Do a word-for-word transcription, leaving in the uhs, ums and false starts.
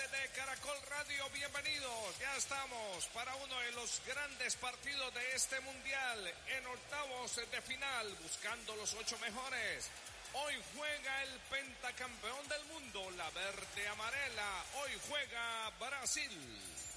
de Caracol Radio, bienvenidos. Ya estamos para uno de los grandes partidos de este mundial, en octavos de final, buscando los ocho mejores. Hoy juega el pentacampeón del mundo, la verde amarela. Hoy juega Brasil.